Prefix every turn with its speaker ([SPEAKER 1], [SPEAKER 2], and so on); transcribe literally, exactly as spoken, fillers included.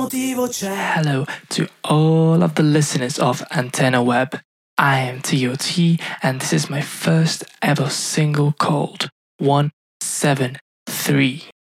[SPEAKER 1] motivo c'è.
[SPEAKER 2] Hello to all of the listeners of Antenna Web. I am T O T and this is my first ever single called one seven three.